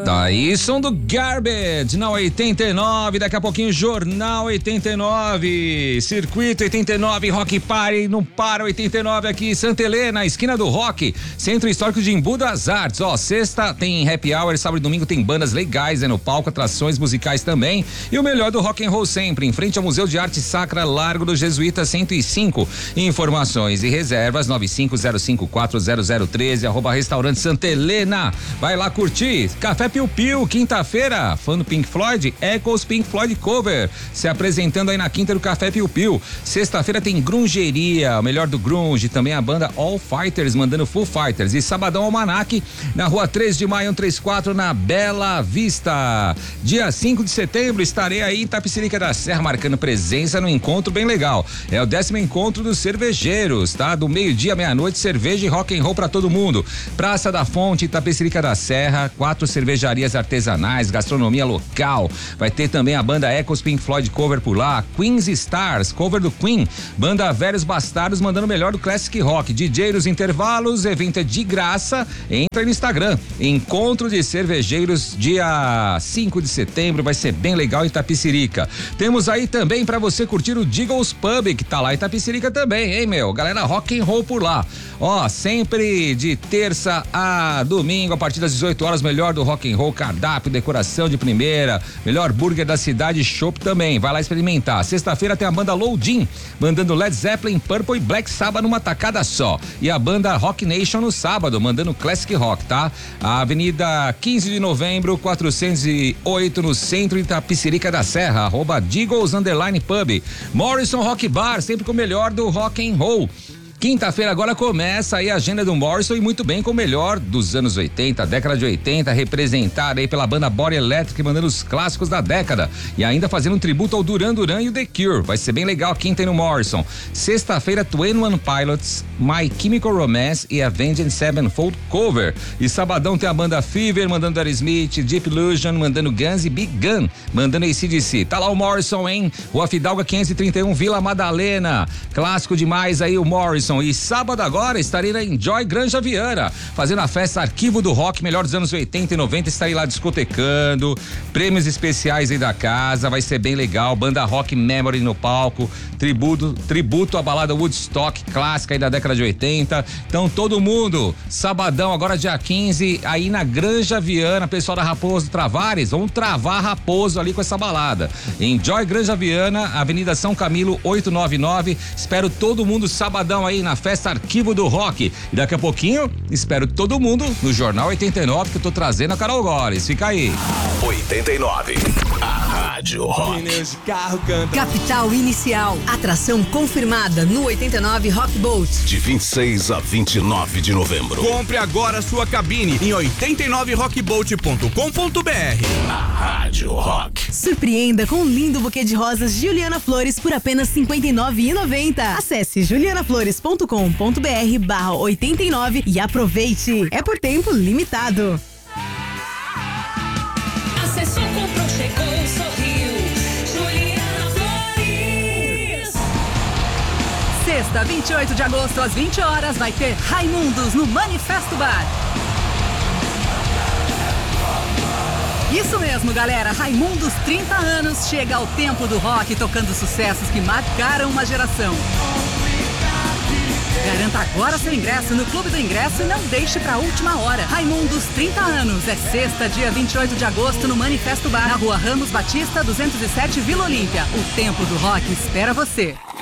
Daí som do Garbage na 89, daqui a pouquinho Jornal 89, Circuito 89, Rock Party no Para 89 aqui, Santa Helena, esquina do Rock, Centro Histórico de Embu das Artes. Ó, sexta tem happy hour, sábado e domingo tem bandas legais no palco, atrações musicais também. E o melhor do rock and roll sempre, em frente ao Museu de Arte Sacra, Largo do Jesuíta 105. Informações e reservas 9505400013, @restaurante Santa Helena. Vai lá curtir. Café Piu Piu, quinta-feira, fã do Pink Floyd, Echoes Pink Floyd Cover, se apresentando aí na quinta do Café Piu Piu. Sexta-feira tem Grungeria, o melhor do grunge, também a banda All Fighters, mandando Full Fighters. E sabadão Almanac, na rua 3 de maio 134, na Bela Vista. Dia 5 de setembro estarei aí em Itapecerica da Serra, marcando presença no encontro bem legal. É o 10º encontro dos cervejeiros, tá? Do meio-dia à meia-noite, cerveja e rock and roll pra todo mundo. Praça da Fonte, Itapecerica da Serra, 4 cervejarias artesanais, gastronomia local. Vai ter também a banda Echoes Pink Floyd Cover por lá, Queen's Stars, cover do Queen, banda Velhos Bastardos mandando o melhor do Classic Rock, DJ nos intervalos, evento é de graça, entra aí no Instagram, encontro de cervejeiros, dia 5 de setembro, vai ser bem legal em Itapecerica. Temos aí também pra você curtir o Deagle's Pub, que tá lá em Itapecerica também, hein, meu? Galera rock and roll por lá. Ó, sempre de terça a domingo, a partir das 18 horas, melhor do rock and roll, cardápio, decoração de primeira, melhor burger da cidade, chopp também, vai lá experimentar. Sexta-feira tem a banda Loadin, mandando Led Zeppelin, Purple e Black Sabbath numa tacada só. E a banda Rock Nation no sábado, mandando Classic Rock, tá? A Avenida 15 de Novembro, 408, no centro de Itapecerica da Serra, @Deagles_Pub. Morrison Rock Bar, sempre com o melhor do rock and roll. Quinta-feira agora começa aí a agenda do Morrison e muito bem com o melhor dos anos 80, década de 80, representada aí pela banda Body Electric, mandando os clássicos da década e ainda fazendo um tributo ao Duran Duran e o The Cure. Vai ser bem legal quinta aí no Morrison. Sexta-feira, 21 Pilots, My Chemical Romance e Avenged Sevenfold Cover. E sabadão tem a banda Fever, mandando Aerosmith, Deep Illusion, mandando Guns e Big Gun, mandando AC/DC. Tá lá o Morrison, hein? Rua Fidalga 531, Vila Madalena. Clássico demais aí o Morrison. E sábado agora estarei na Enjoy Granja Viana, fazendo a festa Arquivo do Rock, melhor dos anos 80 e 90, estarei lá discotecando, prêmios especiais aí da casa, vai ser bem legal, banda Rock Memory no palco, tributo à balada Woodstock, clássica aí da década de 80, então todo mundo, sabadão agora dia 15, aí na Granja Viana, pessoal da Raposo Travares, vamos travar Raposo ali com essa balada. Enjoy Granja Viana, Avenida São Camilo 899, espero todo mundo sabadão aí na festa Arquivo do Rock. E daqui a pouquinho, espero todo mundo no Jornal 89, que eu tô trazendo a Carol Goles. Fica aí. 89, a Rádio Rock. Capital Inicial, atração confirmada no 89 Rock Boat. De 26 a 29 de novembro. Compre agora sua cabine em 89rockboat.com.br. A Rádio Rock. Surpreenda com um lindo buquê de rosas Juliana Flores por apenas R$ 59,90. Acesse julianaflores.com.br/89 e aproveite. É por tempo limitado. Acessou, comprou, chegou, sorriu. Juliana Flores. Sexta, 28 de agosto, às 20 horas, vai ter Raimundos no Manifesto Bar. Isso mesmo, galera, Raimundos 30 anos, chega ao tempo do rock, tocando sucessos que marcaram uma geração. Garanta agora seu ingresso no Clube do Ingresso e não deixe pra última hora. Raimundos 30 anos, é sexta, dia 28 de agosto, no Manifesto Bar, na rua Ramos Batista, 207, Vila Olímpia. O tempo do rock espera você.